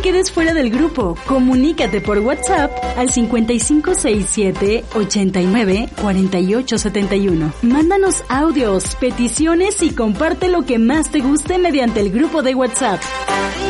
quedes fuera del grupo. Comunícate por WhatsApp al 5567-894871. Mándanos audios, peticiones y comparte lo que más te guste mediante el grupo de WhatsApp.